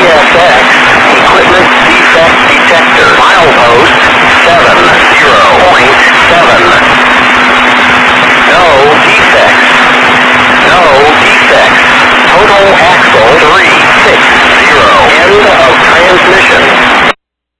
CSX equipment defect detector. Milepost 70.7. No defects. No defects. Total axle 360. End of transmission.